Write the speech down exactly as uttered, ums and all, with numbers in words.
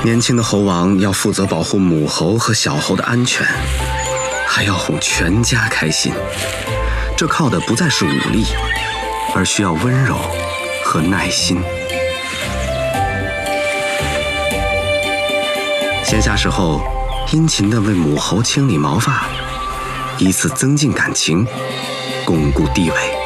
年轻的猴王要负责保护母猴和小猴的安全，还要哄全家开心。这靠的不再是武力，而需要温柔和耐心。闲暇时候，殷勤地为母猴清理毛发，以此增进感情，巩固地位。